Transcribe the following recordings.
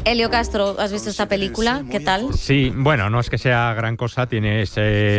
Elio Castro, ¿has visto esta película? ¿Qué tal? Sí, bueno, no es que sea gran cosa, tienes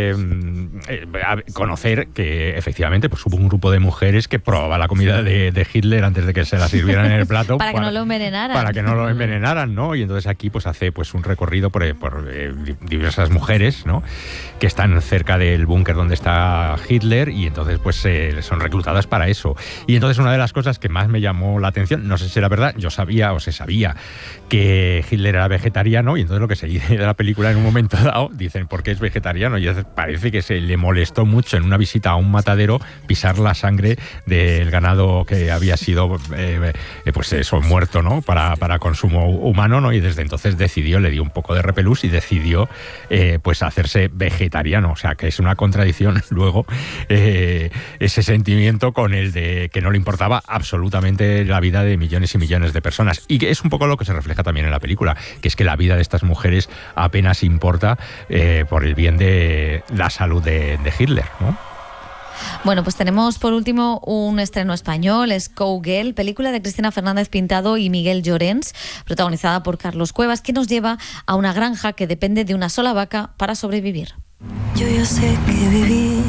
conocer que efectivamente pues hubo un grupo de mujeres que probaba la comida de Hitler antes de que se la sirvieran en el plato. Para que no lo envenenaran. Para que no lo envenenaran, ¿no? Y entonces aquí pues hace pues un recorrido por diversas mujeres, ¿no? Que están cerca del búnker donde está Hitler y entonces pues son reclutadas para eso. Y entonces una de las cosas que más me llamó la atención, no sé si era verdad, yo sabía o se sabía que Hitler era vegetariano y entonces lo que se dice de la película en un momento dado, dicen ¿por qué es vegetariano? Y parece que se le molestó mucho en una visita a un matadero pisar la sangre del ganado que había sido pues eso, muerto, ¿no? Para consumo humano, ¿no? Y desde entonces decidió, le dio un poco de repelús y decidió pues hacerse vegetariano, o sea que es una contradicción luego ese sentimiento con el de que no le importaba absolutamente la vida de millones y millones de personas, y que es un poco lo que se refleja también en la película, que es que la vida de estas mujeres apenas importa por el bien de la salud de Hitler, ¿no? Bueno, pues tenemos por último un estreno español, es Cowgirl, película de Cristina Fernández Pintado y Miguel Llorens, protagonizada por Carlos Cuevas, que nos lleva a una granja que depende de una sola vaca para sobrevivir. Yo ya sé que vivir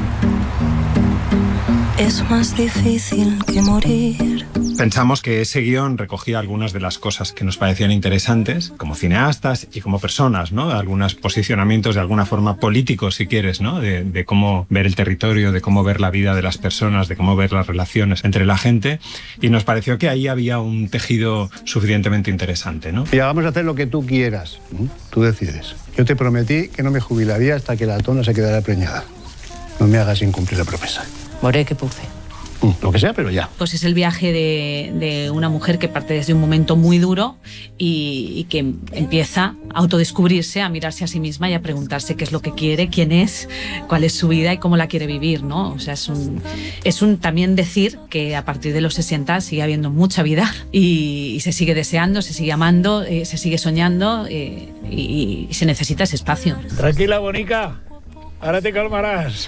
es más difícil que morir. Pensamos que ese guión recogía algunas de las cosas que nos parecían interesantes como cineastas y como personas, ¿no? Algunos posicionamientos de alguna forma políticos, si quieres, ¿no? De cómo ver el territorio, de cómo ver la vida de las personas, de cómo ver las relaciones entre la gente, y nos pareció que ahí había un tejido suficientemente interesante, ¿no? Y vamos a hacer lo que tú quieras, tú decides. Yo te prometí que no me jubilaría hasta que la tona se quedara preñada. No me hagas incumplir la promesa. Moré que puce. Lo que sea, pero ya. Pues es el viaje de una mujer que parte desde un momento muy duro y que empieza a autodescubrirse, a mirarse a sí misma y a preguntarse qué es lo que quiere, quién es, cuál es su vida y cómo la quiere vivir, ¿no? O sea, es un también decir que a partir de los 60 sigue habiendo mucha vida y se sigue deseando, se sigue amando, se sigue soñando y se necesita ese espacio. Tranquila, bonica. Ahora te calmarás.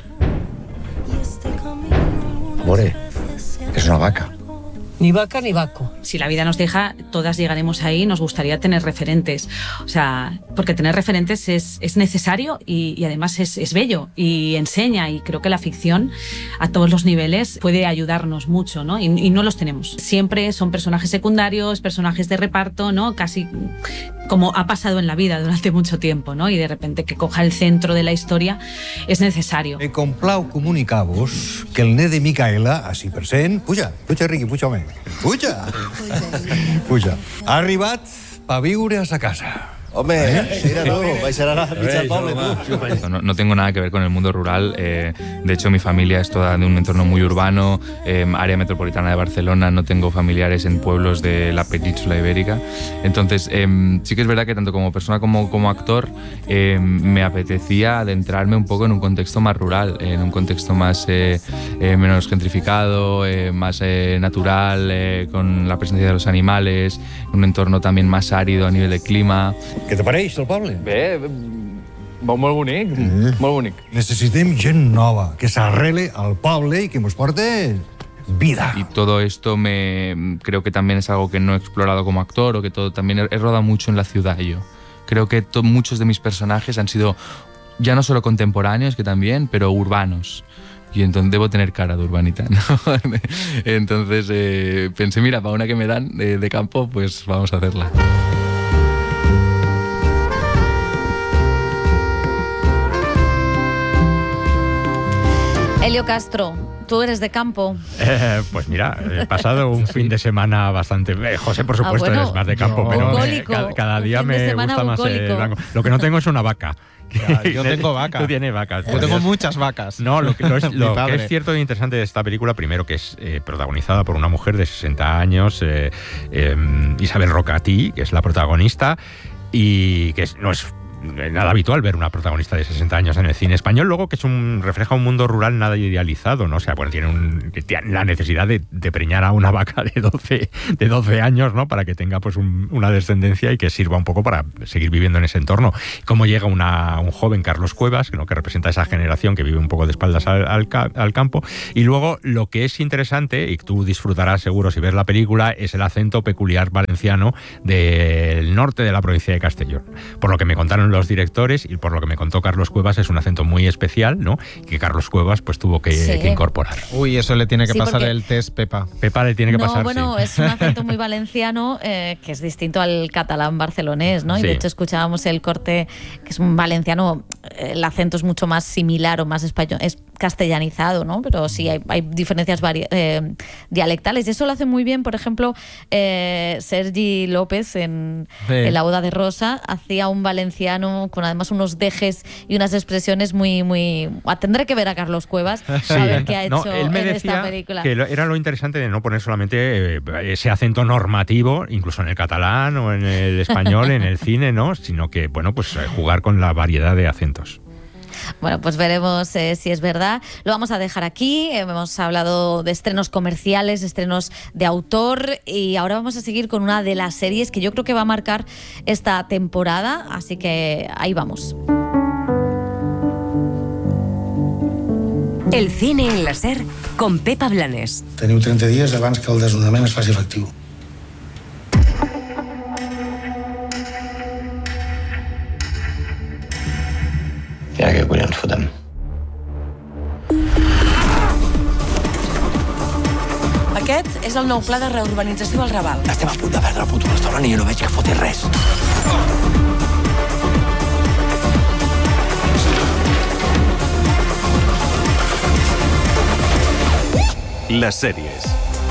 More, es una vaca. Ni vaca ni vaco. Si la vida nos deja, todas llegaremos ahí, nos gustaría tener referentes. O sea, porque tener referentes es necesario y además es bello y enseña, y creo que la ficción a todos los niveles puede ayudarnos mucho, ¿no? Y no los tenemos. Siempre son personajes secundarios, personajes de reparto, ¿no? Casi como ha pasado en la vida durante mucho tiempo, ¿no? Y de repente que coja el centro de la historia es necesario. Me complau comunicar-vos que el net de Micaela, així per cent, puja, Riqui, puja, home. Puja. Ha arribat per viure a sa casa. Hombre, mira tú, vais a la pizza al Pablo, tú. No tengo nada que ver con el mundo rural. De hecho, mi familia es toda de un entorno muy urbano, área metropolitana de Barcelona. No tengo familiares en pueblos de la península ibérica. Entonces, sí que es verdad que tanto como persona como actor me apetecía adentrarme un poco en un contexto más rural, en un contexto más menos gentrificado, más natural, con la presencia de los animales, un entorno también más árido a nivel de clima. Què te pareix, el poble? Bé, molt bonic, molt bonic. Necessitem gent nova, que s'arrele al poble i que ens porte vida. Y todo esto creo que también es algo que no he explorado como actor, o que todo también he rodado mucho en la ciudad yo. Creo que muchos de mis personajes han sido ya no solo contemporáneos, que también, pero urbanos. Y entonces debo tener cara de urbanita, ¿no? Entonces pensé, mira, para una que me dan de campo, pues vamos a hacerla. Elio Castro, ¿tú eres de campo? Pues mira, he pasado un fin de semana bastante... José, por supuesto, bueno, eres más de campo, pero cada día me gusta más el blanco. Lo que no tengo es una vaca. Yo tengo vacas. Tú tienes vacas. Yo tengo muchas vacas. No, lo que es cierto e interesante de esta película, primero, que es protagonizada por una mujer de 60 años, Isabel Rocatí, que es la protagonista, y que no es nada habitual ver una protagonista de 60 años en el cine español, luego que refleja un mundo rural nada idealizado, ¿no? O sea, bueno, tiene la necesidad de preñar a una vaca de 12 años, ¿no? Para que tenga pues una descendencia y que sirva un poco para seguir viviendo en ese entorno. Cómo llega un joven, Carlos Cuevas, ¿no? Que representa esa generación que vive un poco de espaldas al campo. Y luego lo que es interesante, y tú disfrutarás seguro si ves la película, es el acento peculiar valenciano del norte de la provincia de Castellón. Por lo que me contaron los directores y por lo que me contó Carlos Cuevas, es un acento muy especial, ¿no? Que Carlos Cuevas pues tuvo que incorporar. Uy, eso le tiene que pasar el test, Pepa. Pepa le tiene que pasar, bueno, es un acento muy valenciano que es distinto al catalán barcelonés, ¿no? Y de hecho escuchábamos el corte, que es un valenciano, el acento es mucho más similar o más español, es castellanizado, ¿no? Pero sí hay diferencias dialectales y eso lo hace muy bien, por ejemplo, Sergi López en La boda de Rosa hacía un valenciano con además unos dejes y unas expresiones muy... Tendré que ver a Carlos Cuevas a ver qué ha hecho él me en decía esta película. Que era lo interesante de no poner solamente ese acento normativo, incluso en el catalán o en el español, en el cine, ¿no? Sino que, bueno, pues jugar con la variedad de acentos. Bueno, pues veremos si es verdad. Lo vamos a dejar aquí. Hemos hablado de estrenos comerciales, estrenos de autor y ahora vamos a seguir con una de las series que yo creo que va a marcar esta temporada, así que ahí vamos. El cine en la SER con Pepa Blanes. Teniu 30 dies abans que el desnonament es faci efectiu. I ara què collons fotem? Aquest és el nou pla de reurbanització al Raval. Estem a punt de perdre el puto restaurant i jo no veig que foti res. Las series.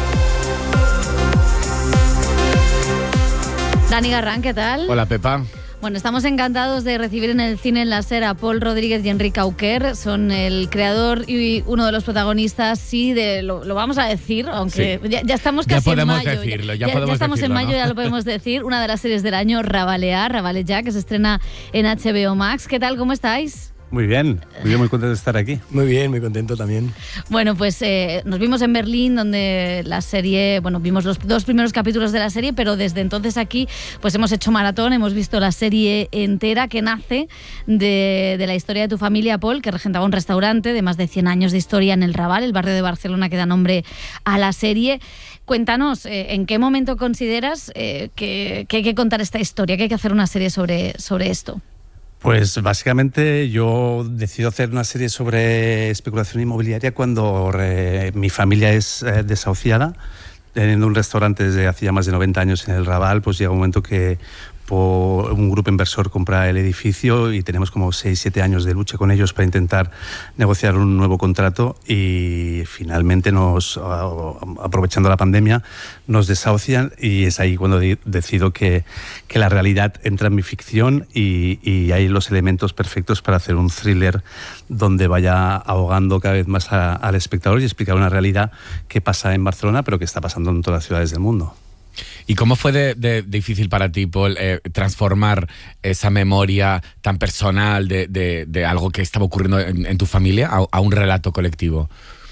Dani Garrán, ¿qué tal? Hola, Pepa. Bueno, estamos encantados de recibir en el cine en la SER a Pol Rodríguez y Enric Auquer. Son el creador y uno de los protagonistas, sí, lo vamos a decir, aunque sí. ya estamos casi en mayo. Ya estamos en mayo, ¿no? Ya lo podemos decir. Una de las series del año, Rabalear, que se estrena en HBO Max. ¿Qué tal? ¿Cómo estáis? Muy bien, muy contento de estar aquí. Muy bien, muy contento también. Bueno, pues nos vimos en Berlín, donde la serie, bueno, vimos los 2 primeros capítulos de la serie, pero desde entonces aquí pues hemos hecho maratón, hemos visto la serie entera que nace de la historia de tu familia, Pol, que regentaba un restaurante de más de 100 años de historia en el Raval, el barrio de Barcelona que da nombre a la serie. Cuéntanos, ¿en qué momento consideras que hay que contar esta historia, que hay que hacer una serie sobre esto? Pues básicamente yo decido hacer una serie sobre especulación inmobiliaria cuando mi familia es desahuciada. Teniendo un restaurante desde hacía más de 90 años en el Raval, pues llega un momento que un grupo inversor compra el edificio y tenemos como 6-7 años de lucha con ellos para intentar negociar un nuevo contrato y finalmente aprovechando la pandemia, nos desahucian y es ahí cuando decido que la realidad entra en mi ficción y hay los elementos perfectos para hacer un thriller donde vaya ahogando cada vez más al espectador y explicar una realidad que pasa en Barcelona pero que está pasando en todas las ciudades del mundo. ¿Y cómo fue de difícil para ti, Pol, transformar esa memoria tan personal de algo que estaba ocurriendo en tu familia a un relato colectivo?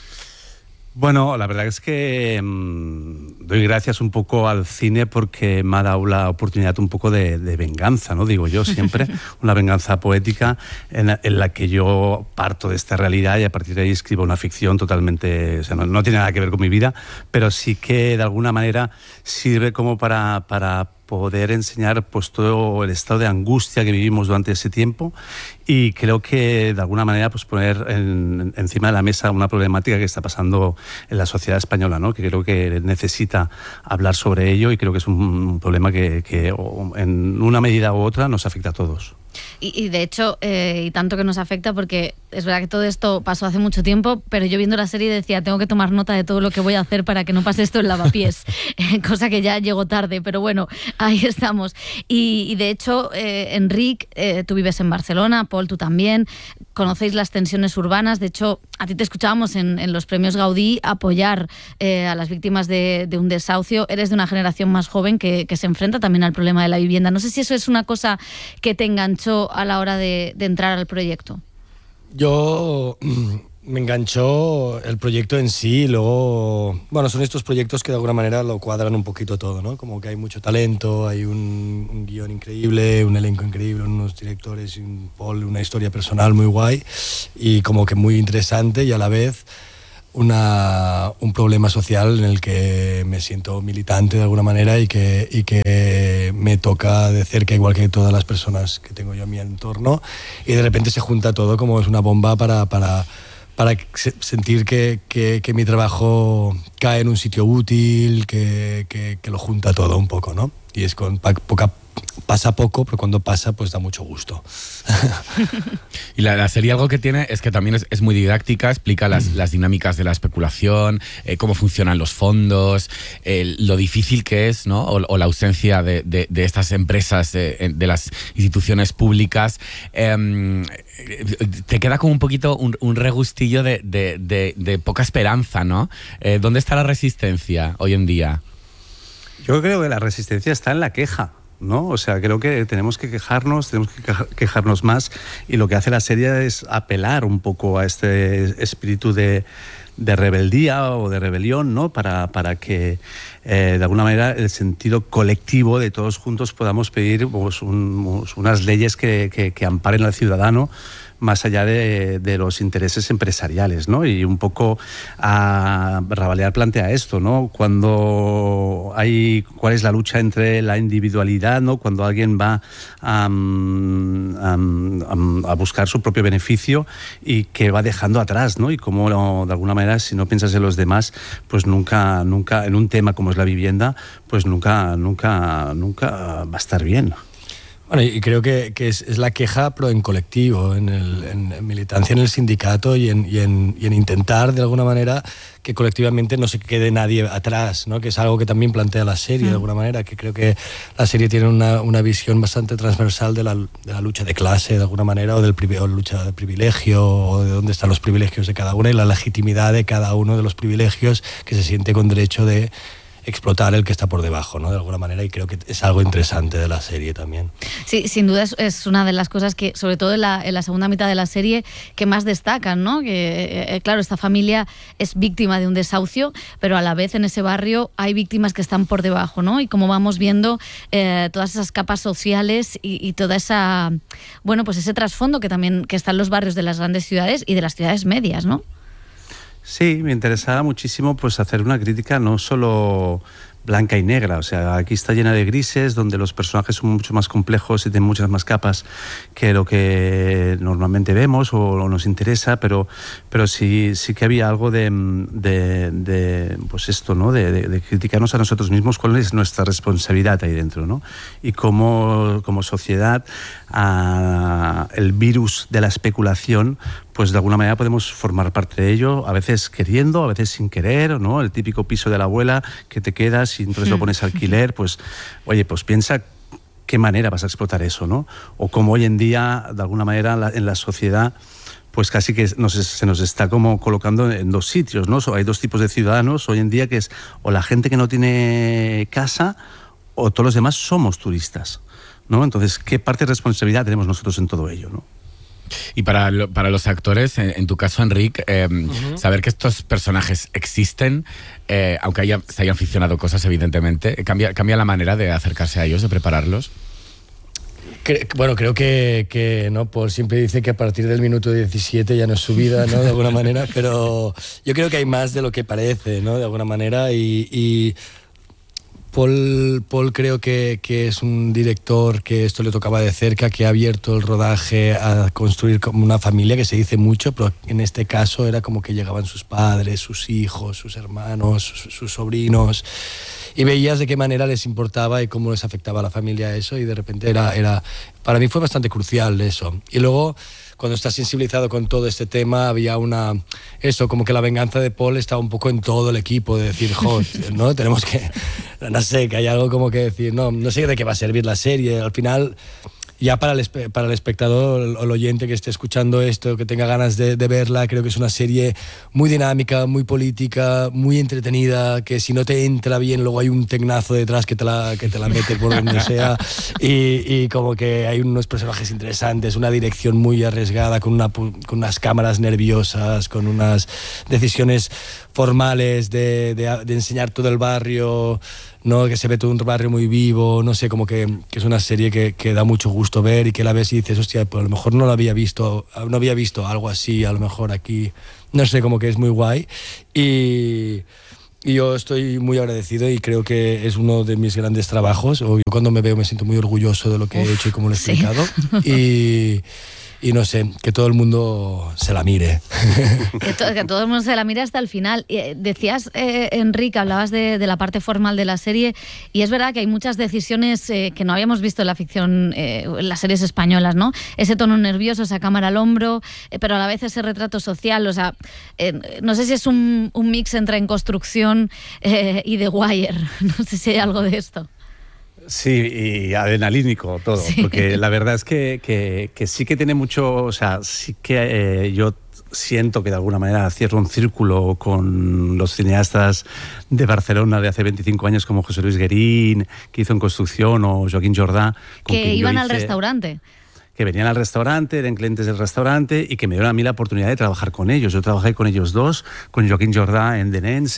Bueno, la verdad es que doy gracias un poco al cine porque me ha dado la oportunidad un poco de venganza, ¿no? Digo yo siempre, una venganza poética en la que yo parto de esta realidad y a partir de ahí escribo una ficción totalmente, o sea, no tiene nada que ver con mi vida, pero sí que de alguna manera sirve como para poder enseñar pues todo el estado de angustia que vivimos durante ese tiempo y creo que de alguna manera pues poner encima de la mesa una problemática que está pasando en la sociedad española, ¿no? Que creo que necesita hablar sobre ello y creo que es un problema que en una medida u otra nos afecta a todos. Y de hecho, y tanto que nos afecta porque es verdad que todo esto pasó hace mucho tiempo, pero yo viendo la serie decía, tengo que tomar nota de todo lo que voy a hacer para que no pase esto en Lavapiés, cosa que ya llegó tarde, pero bueno, ahí estamos. Y de hecho, Enric, tú vives en Barcelona, Pol, tú también, conocéis las tensiones urbanas, de hecho, a ti te escuchábamos en los premios Gaudí apoyar a las víctimas de un desahucio, eres de una generación más joven que se enfrenta también al problema de la vivienda. No sé si eso es una cosa que te enganchó enganchó a la hora de entrar al proyecto? Yo me enganchó el proyecto en sí, luego, bueno, son estos proyectos que de alguna manera lo cuadran un poquito todo, ¿no? Como que hay mucho talento, hay un guión increíble, un elenco increíble, unos directores, una historia personal muy guay y como que muy interesante y a la vez un problema social en el que me siento militante de alguna manera y que me toca de cerca igual que todas las personas que tengo yo a mi entorno y de repente se junta todo como es una bomba para sentir que mi trabajo cae en un sitio útil, que lo junta todo un poco, ¿no? Y es pasa poco, pero cuando pasa pues da mucho gusto. Y la serie algo que tiene es que también es muy didáctica, explica las dinámicas de la especulación, cómo funcionan los fondos, lo difícil que es, ¿no? O la ausencia de estas empresas, de las instituciones públicas. Te queda como un poquito un regustillo de poca esperanza, ¿no? ¿Dónde está la resistencia hoy en día? Yo creo que la resistencia está en la queja, ¿no? O sea, creo que tenemos que quejarnos más y lo que hace la serie es apelar un poco a este espíritu de rebeldía o de rebelión, ¿no? Para que de alguna manera el sentido colectivo de todos juntos podamos pedir pues, unas leyes que amparen al ciudadano más allá de los intereses empresariales, ¿no? Y un poco Rabalear plantea esto, ¿no? ¿Cuál es la lucha entre la individualidad, ¿no? Cuando alguien va a buscar su propio beneficio y que va dejando atrás, ¿no? Y cómo, de alguna manera, si no piensas en los demás, pues nunca, en un tema como es la vivienda, pues nunca va a estar bien. Bueno, y creo que es la queja, pero en colectivo, en militancia en el sindicato y en intentar, de alguna manera, que colectivamente no se quede nadie atrás, ¿no? Que es algo que también plantea la serie, de alguna manera, que creo que la serie tiene una visión bastante transversal de la lucha de clase, de alguna manera, o la lucha de privilegio, o de dónde están los privilegios de cada uno y la legitimidad de cada uno de los privilegios que se siente con derecho de explotar el que está por debajo, ¿no? De alguna manera, y creo que es algo interesante de la serie también. Sí, sin duda es una de las cosas que, sobre todo en la segunda mitad de la serie, que más destacan, ¿no? Que, claro, esta familia es víctima de un desahucio, pero a la vez en ese barrio hay víctimas que están por debajo, ¿no? Y como vamos viendo todas esas capas sociales y toda esa, bueno, pues ese trasfondo que está en los barrios de las grandes ciudades y de las ciudades medias, ¿no? Sí, me interesaba muchísimo pues hacer una crítica no solo blanca y negra, o sea, aquí está llena de grises, donde los personajes son mucho más complejos y tienen muchas más capas que lo que normalmente vemos o nos interesa, pero sí que había algo de pues esto, ¿no? De criticarnos a nosotros mismos, cuál es nuestra responsabilidad ahí dentro, ¿no? Y cómo como sociedad el virus de la especulación, pues de alguna manera podemos formar parte de ello, a veces queriendo, a veces sin querer, ¿no? El típico piso de la abuela que te quedas y entonces lo pones a alquiler, pues oye, pues piensa qué manera vas a explotar eso, ¿no? O cómo hoy en día, de alguna manera, en la sociedad, pues casi que se nos está como colocando en dos sitios, ¿no? Hay dos tipos de ciudadanos hoy en día, que es o la gente que no tiene casa o todos los demás somos turistas, ¿no? Entonces, ¿qué parte de responsabilidad tenemos nosotros en todo ello, ¿no? Y para los actores, en tu caso, Enric, saber que estos personajes existen, aunque se hayan ficcionado cosas, evidentemente, ¿cambia la manera de acercarse a ellos, de prepararlos? Bueno, creo que no, Paul siempre dice que a partir del minuto 17 ya no es su vida, ¿no? De alguna manera, pero yo creo que hay más de lo que parece, ¿no? De alguna manera, y Paul creo que es un director que esto le tocaba de cerca, que ha abierto el rodaje a construir como una familia, que se dice mucho, pero en este caso era como que llegaban sus padres, sus hijos, sus hermanos, sus sobrinos, y veías de qué manera les importaba y cómo les afectaba a la familia eso, y de repente para mí fue bastante crucial eso. Y luego, cuando estás sensibilizado con todo este tema, había como que la venganza de Paul estaba un poco en todo el equipo, de decir, ¿no? Tenemos que, no sé, que hay algo como que decir, no sé de qué va a servir la serie. Al final, ya para el espectador o el oyente que esté escuchando esto, que tenga ganas de verla, creo que es una serie muy dinámica, muy política, muy entretenida, que si no te entra bien luego hay un tecnazo detrás que te la mete por donde sea, y como que hay unos personajes interesantes, una dirección muy arriesgada, con unas cámaras nerviosas, con unas decisiones formales de enseñar todo el barrio, ¿no? Que se ve todo un barrio muy vivo, no sé, como que es una serie que da mucho gusto ver, y que la ves y dices, hostia, pues a lo mejor no había visto algo así, a lo mejor aquí, no sé, como que es muy guay, y yo estoy muy agradecido y creo que es uno de mis grandes trabajos. Yo cuando me veo me siento muy orgulloso de lo que he hecho y cómo lo he explicado. Y no sé, que todo el mundo se la mire. Que todo el mundo se la mire hasta el final. Decías, Enrique, hablabas de la parte formal de la serie, y es verdad que hay muchas decisiones que no habíamos visto en la ficción, en las series españolas, ¿no? Ese tono nervioso, esa cámara al hombro, pero a la vez ese retrato social. O sea, no sé si es un mix entre En Construcción y The Wire. No sé si hay algo de esto. Sí, y adrenalínico todo, sí. Porque la verdad es que sí que tiene mucho, o sea, sí que yo siento que de alguna manera cierro un círculo con los cineastas de Barcelona de hace 25 años, como José Luis Guerín, que hizo En Construcción, o Joaquín Jordà. Que iban al restaurante. Que venían al restaurante, eran clientes del restaurante, y que me dieron a mí la oportunidad de trabajar con ellos. Yo trabajé con ellos dos, con Joaquín Jordà en The Nens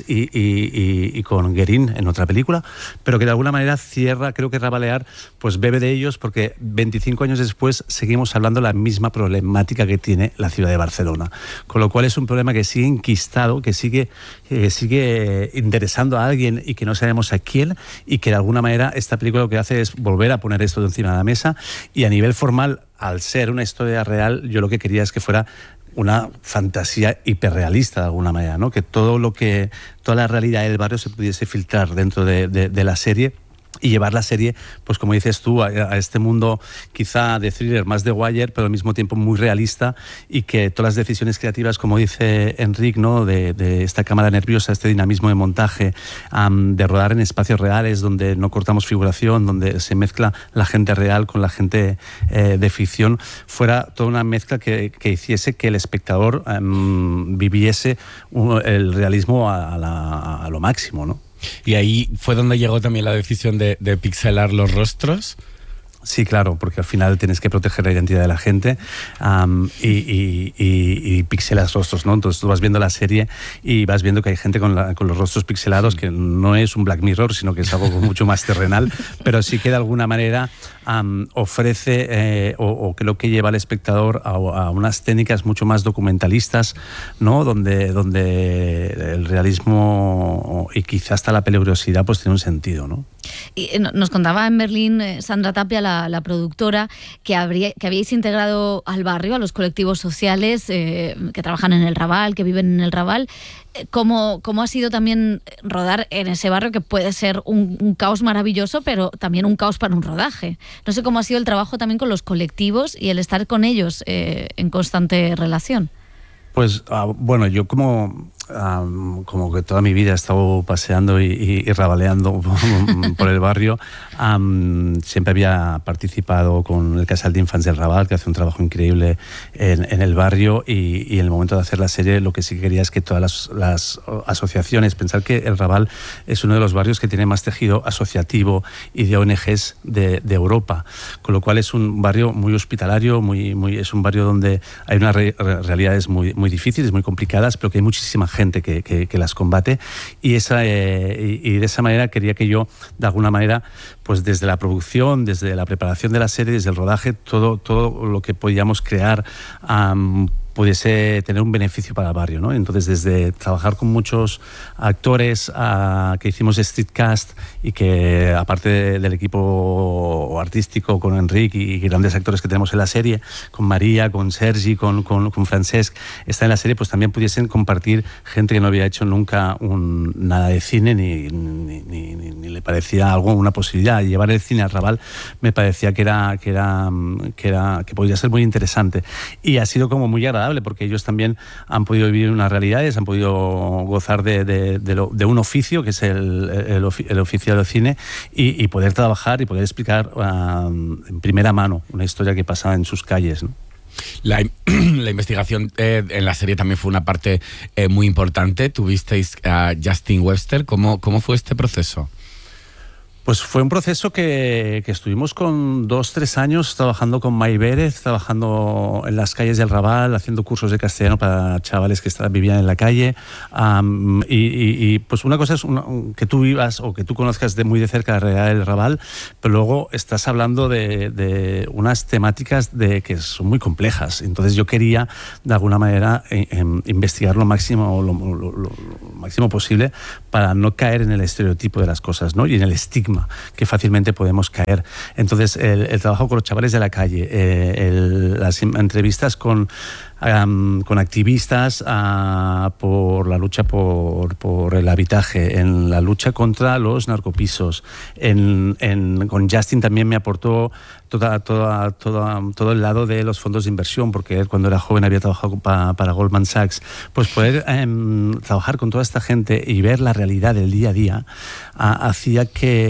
y con Guerín en otra película, pero que de alguna manera cierra, creo que Rabalear pues bebe de ellos, porque 25 años después seguimos hablando la misma problemática que tiene la ciudad de Barcelona. Con lo cual es un problema que sigue enquistado, que sigue interesando a alguien y que no sabemos a quién, y que de alguna manera esta película lo que hace es volver a poner esto encima de la mesa. Y a nivel formal, al ser una historia real, yo lo que quería es que fuera una fantasía hiperrealista de alguna manera, ¿no? Que toda la realidad del barrio se pudiese filtrar dentro de la serie, y llevar la serie, pues como dices tú, a este mundo quizá de thriller, más de Wire, pero al mismo tiempo muy realista, y que todas las decisiones creativas, como dice Enric, ¿no? de esta cámara nerviosa, este dinamismo de montaje, de rodar en espacios reales donde no cortamos figuración, donde se mezcla la gente real con la gente de ficción, fuera toda una mezcla que hiciese que el espectador viviese el realismo a lo máximo, ¿no? Y ahí fue donde llegó también la decisión de pixelar los rostros. Sí, claro, porque al final tienes que proteger la identidad de la gente, y pixelas rostros, ¿no? Entonces tú vas viendo la serie y vas viendo que hay gente con los rostros pixelados, que no es un Black Mirror, sino que es algo mucho más terrenal, pero sí que de alguna manera ofrece o creo que lleva al espectador a unas técnicas mucho más documentalistas, ¿no? Donde el realismo y quizás hasta la peligrosidad pues tiene un sentido, ¿no? Y nos contaba en Berlín Sandra Tapia, la productora, que habíais integrado al barrio, a los colectivos sociales que trabajan en el Raval, que viven en el Raval. ¿Cómo ha sido también rodar en ese barrio, que puede ser un caos maravilloso, pero también un caos para un rodaje? No sé cómo ha sido el trabajo también con los colectivos y el estar con ellos en constante relación. Pues bueno, yo como que toda mi vida he estado paseando y rabaleando por el barrio, siempre había participado con el Casal d'Infants del Raval, que hace un trabajo increíble en el barrio, y en el momento de hacer la serie lo que sí quería es que todas las asociaciones, pensar que el Raval es uno de los barrios que tiene más tejido asociativo y de ONGs de Europa, con lo cual es un barrio muy hospitalario, es un barrio donde hay unas realidades muy difíciles, muy complicadas, pero que hay muchísima gente que las combate, y de esa manera quería que yo, de alguna manera, pues desde la producción, desde la preparación de la serie, desde el rodaje, todo lo que podíamos crear pudiese tener un beneficio para el barrio, ¿no? Entonces, desde trabajar con muchos actores que hicimos Streetcast, y que aparte del equipo artístico, con Enric y grandes actores que tenemos en la serie, con María, con Sergi, con Francesc, está en la serie, pues también pudiesen compartir gente que no había hecho nunca nada de cine, ni le parecía una posibilidad. Y llevar el cine al Raval me parecía que podía ser muy interesante, y ha sido como muy agradable, agradable porque ellos también han podido vivir unas realidades, han podido gozar de un oficio que es el oficio del cine y poder trabajar y poder explicar en primera mano una historia que pasaba en sus calles, ¿no? La investigación en la serie también fue una parte muy importante. Tuvisteis a Justin Webster. ¿Cómo fue este proceso? Pues fue un proceso que estuvimos con 2-3 años trabajando con May Vélez, trabajando en las calles del Raval, haciendo cursos de castellano para chavales que vivían en la calle. Y pues una cosa es que tú vivas o que tú conozcas muy de cerca la realidad del Raval, pero luego estás hablando de unas temáticas que son muy complejas. Entonces yo quería, de alguna manera, investigar lo máximo posible para no caer en el estereotipo de las cosas, ¿no? Y en el estigma que fácilmente podemos caer. Entonces, el trabajo con los chavales de la calle, las entrevistas con activistas por la lucha por el habitaje, en la lucha contra los narcopisos. Con Justin también me aportó todo el lado de los fondos de inversión, porque él cuando era joven había trabajado para Goldman Sachs. Pues poder trabajar con toda esta gente y ver la realidad del día a día hacía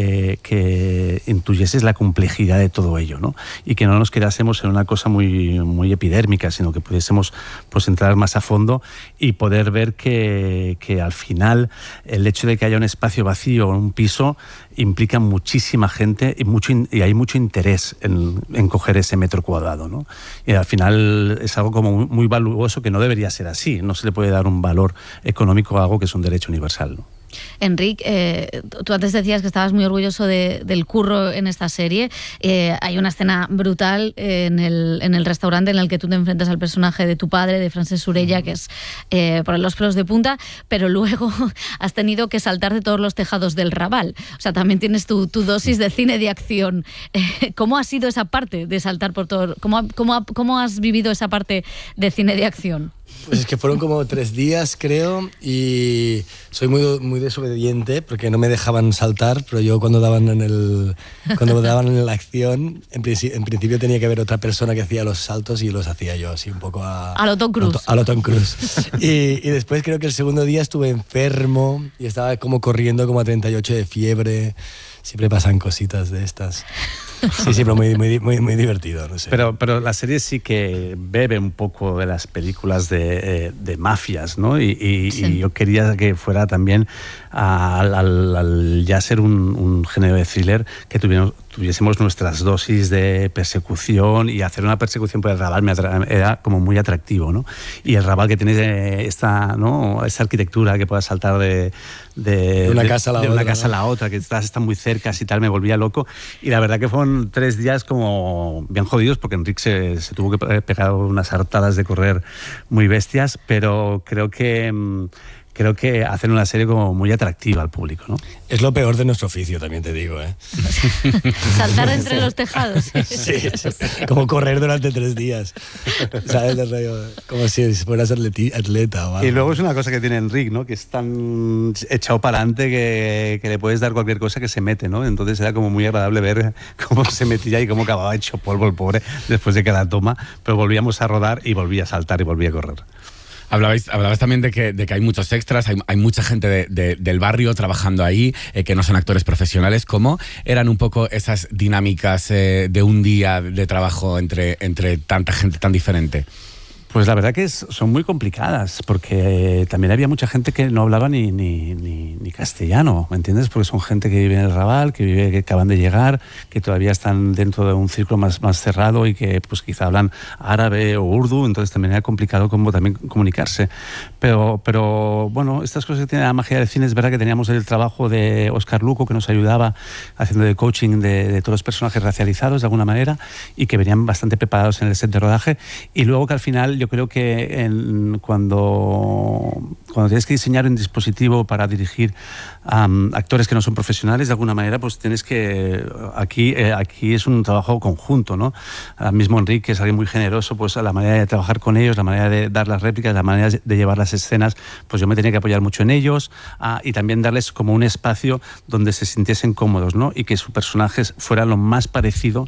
que intuyeses la complejidad de todo ello, ¿no? Y que no nos quedásemos en una cosa muy, muy epidérmica, sino que pudiésemos pues entrar más a fondo y poder ver que al final el hecho de que haya un espacio vacío o un piso implica muchísima gente y hay mucho interés en coger ese metro cuadrado, ¿no? Y al final es algo como muy valuoso, que no debería ser así. No se le puede dar un valor económico a algo que es un derecho universal, ¿no? Enrique, tú antes decías que estabas muy orgulloso del curro en esta serie. Hay una escena brutal en el restaurante en el que tú te enfrentas al personaje de tu padre, de Francesc Surella, que es por los pelos de punta, pero luego has tenido que saltar de todos los tejados del Raval. O sea, también tienes tu dosis de cine de acción. ¿Cómo ha sido esa parte de saltar por todo? ¿Cómo has vivido esa parte de cine de acción? Pues es que fueron como 3 días, creo, y soy muy desobediente porque no me dejaban saltar, pero yo cuando daban en la acción, en principio tenía que haber otra persona que hacía los saltos y los hacía yo, así un poco a lo Tom Cruise. Y después creo que el segundo día estuve enfermo y estaba como corriendo como a 38 de fiebre. Siempre pasan cositas de estas. Sí, pero muy divertido, no sé. Pero la serie sí que bebe un poco de las películas de mafias, ¿no? Y yo quería que fuera también, al ya ser un género de thriller, que tuviésemos nuestras dosis de persecución, y hacer una persecución por el Raval era como muy atractivo, ¿no? Y el Raval que tiene esta arquitectura que pueda saltar de una casa a la otra, que están muy cerca y tal, me volvía loco. Y la verdad que fueron 3 días como bien jodidos, porque Enrique se tuvo que pegar unas hartadas de correr muy bestias, pero creo que hacen una serie como muy atractiva al público, ¿no? Es lo peor de nuestro oficio, también te digo, ¿eh? Saltar entre los tejados. Sí, como correr durante 3 días. ¿Sabes? Como si fueras atleta o algo. Y luego es una cosa que tiene Enrique, ¿no? Que es tan echado para adelante que le puedes dar cualquier cosa que se mete, ¿no? Entonces era como muy agradable ver cómo se metía y cómo acababa hecho polvo el pobre después de cada toma, pero volvíamos a rodar y volvía a saltar y volvía a correr. Hablabas también de que hay muchos extras, hay mucha gente del barrio trabajando ahí, que no son actores profesionales. ¿Cómo eran un poco esas dinámicas de un día de trabajo entre tanta gente tan diferente? Pues la verdad que son muy complicadas, porque también había mucha gente que no hablaba ni castellano, ¿me entiendes? Porque son gente que vive en el Raval, que acaban de llegar, que todavía están dentro de un círculo más cerrado y que pues quizá hablan árabe o urdu, entonces también era complicado como también comunicarse. Pero bueno, estas cosas que tiene la magia del cine, es verdad que teníamos el trabajo de Óscar Luco, que nos ayudaba haciendo de coaching de todos los personajes racializados de alguna manera, y que venían bastante preparados en el set de rodaje, y luego que al final yo creo que cuando cuando tienes que diseñar un dispositivo para dirigir a actores que no son profesionales, de alguna manera, pues tienes que... Aquí es un trabajo conjunto, ¿no? Mismo Enrique, que es alguien muy generoso, pues la manera de trabajar con ellos, la manera de dar las réplicas, la manera de llevar las escenas, pues yo me tenía que apoyar mucho en ellos, y también darles como un espacio donde se sintiesen cómodos, ¿no? Y que sus personajes fueran lo más parecido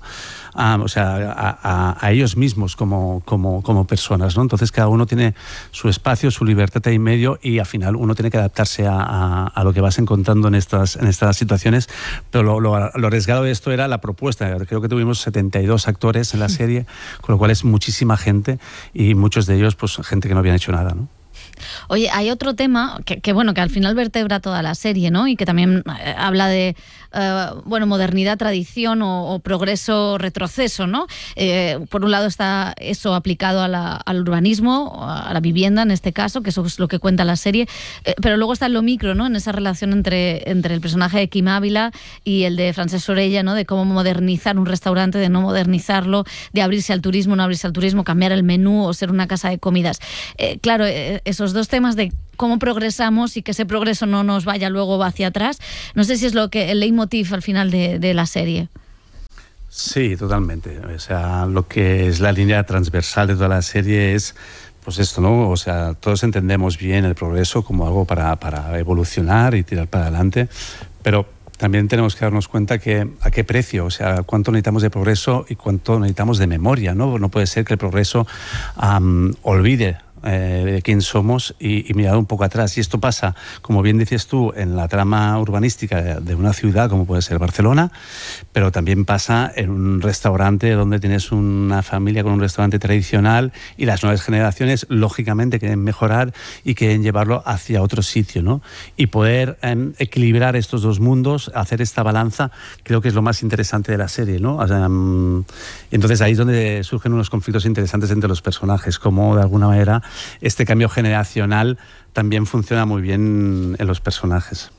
a ellos mismos como personas, ¿no? Entonces cada uno tiene su espacio, su libertad ahí en medio, y al final uno tiene que adaptarse a lo que vas encontrando en estas situaciones. Pero lo arriesgado de esto era la propuesta. Creo que tuvimos 72 actores en la serie, con lo cual es muchísima gente, y muchos de ellos pues gente que no habían hecho nada, ¿no? Oye, hay otro tema que al final vertebra toda la serie, ¿no? Y que también habla de modernidad, tradición o progreso, retroceso, ¿no? Por un lado está eso aplicado al urbanismo, a la vivienda en este caso, que eso es lo que cuenta la serie, pero luego está en lo micro, ¿no? En esa relación entre el personaje de Kim Ávila y el de Francesc Orella, ¿no? De cómo modernizar un restaurante, de no modernizarlo, de abrirse al turismo, no abrirse al turismo, cambiar el menú o ser una casa de comidas. Claro, esos dos temas de cómo progresamos y que ese progreso no nos vaya luego hacia atrás, no sé si es el leitmotiv al final de la serie. Sí, totalmente. O sea, lo que es la línea transversal de toda la serie es pues esto, ¿no? O sea, todos entendemos bien el progreso como algo para evolucionar y tirar para adelante, pero también tenemos que darnos cuenta que a qué precio, o sea, cuánto necesitamos de progreso y cuánto necesitamos de memoria, ¿no? No puede ser que el progreso olvide de quién somos y mirar un poco atrás. Y esto pasa, como bien dices tú, en la trama urbanística de una ciudad como puede ser Barcelona, pero también pasa en un restaurante donde tienes una familia con un restaurante tradicional y las nuevas generaciones lógicamente quieren mejorar y quieren llevarlo hacia otro sitio, ¿no? Y poder equilibrar estos dos mundos, hacer esta balanza, creo que es lo más interesante de la serie, ¿no? O sea, entonces ahí es donde surgen unos conflictos interesantes entre los personajes, como de alguna manera este cambio generacional también funciona muy bien en los personajes.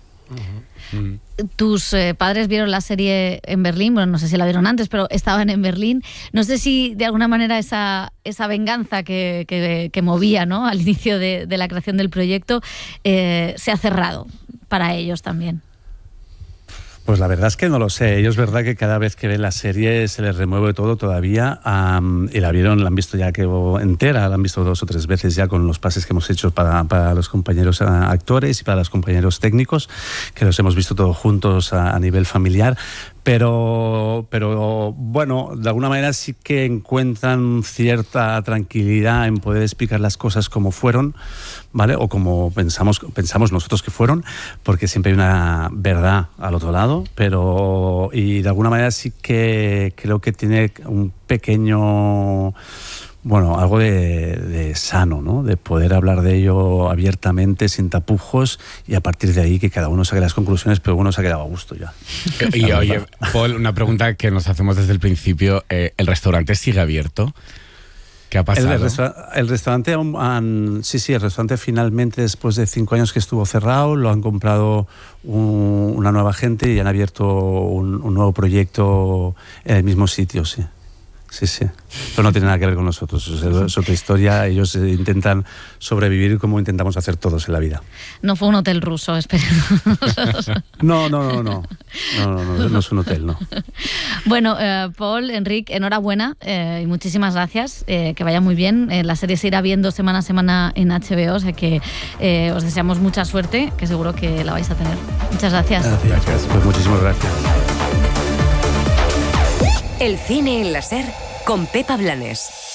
Tus padres vieron la serie en Berlín, bueno, no sé si la vieron antes, pero estaban en Berlín. No sé si de alguna manera esa venganza que movía, ¿no? Al inicio de la creación del proyecto se ha cerrado para ellos también. Pues la verdad es que no lo sé. Ellos, verdad que cada vez que ven la serie se les remueve todo todavía, y la han visto ya que entera, la han visto 2 o 3 veces ya con los pases que hemos hecho para los compañeros actores y para los compañeros técnicos, que los hemos visto todos juntos a nivel familiar. Pero bueno, de alguna manera sí que encuentran cierta tranquilidad en poder explicar las cosas como fueron, ¿vale? O como pensamos nosotros que fueron, porque siempre hay una verdad al otro lado, y de alguna manera sí que creo que tiene un pequeño... Bueno, algo de sano, ¿no? De poder hablar de ello abiertamente, sin tapujos, y a partir de ahí que cada uno saque las conclusiones, pero uno se ha quedado a gusto ya. Y oye, Paul, una pregunta que nos hacemos desde el principio, ¿el restaurante sigue abierto? ¿Qué ha pasado? El restaurante, sí, el restaurante finalmente, después de 5 años que estuvo cerrado, lo han comprado una nueva gente y han abierto un nuevo proyecto en el mismo sitio, sí. Sí, pero no tiene nada que ver con nosotros, es otra historia. Ellos intentan sobrevivir como intentamos hacer todos en la vida. No fue un hotel ruso, espero. No es un hotel, no. Bueno, Paul, Enric, enhorabuena y muchísimas gracias, que vaya muy bien. La serie se irá viendo semana a semana en HBO, o sea que os deseamos mucha suerte, que seguro que la vais a tener. Muchas gracias. Gracias. Pues muchísimas gracias. El cine en la SER con Pepa Blanes.